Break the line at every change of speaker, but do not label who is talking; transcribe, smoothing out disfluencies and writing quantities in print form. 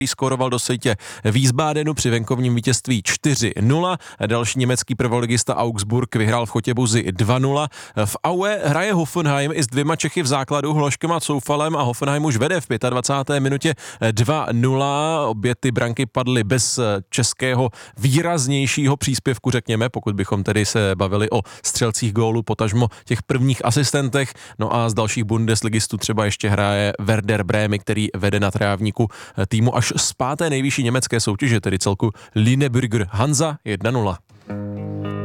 skóroval do sítě Wiesbadenu při venkovním vítězství 4-0. Další německý prvoligista Augsburg vyhrál v Chotěbuzi 2-0. V Aue hraje Hoffenheim i s 2 Čechy v základu, Hloškem a Coufalem, a Hoffenheim už vede v 25. minutě 2-0. Obě ty branky padly bez českého výraznějšího příspěvku, řekněme, pokud bychom tedy se bavili o střelcích gólů, potažmo těch prvních asistentech. No a z dalších bundesligistů třeba ještě hraje Werder Bremen, který vede na trávníku týmu až z 5. nejvyšší německé soutěže, tedy celku Lüneburger Hansa 1-0.